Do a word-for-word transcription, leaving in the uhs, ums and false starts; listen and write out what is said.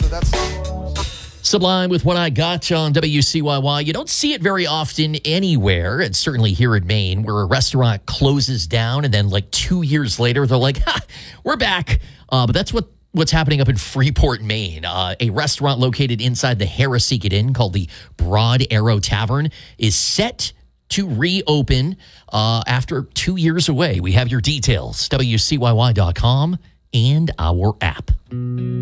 but that's Sublime with What I Got on W C Y Y. You don't see it very often anywhere, and certainly here in Maine, where a restaurant closes down and then like two years later, they're like, ha, we're back. Uh, but that's what what's happening up in Freeport, Maine. Uh, a restaurant located inside the Harrisseekett Inn called the Broad Arrow Tavern is set to reopen uh, after two years away. We have your details, W C Y Y dot com and our app.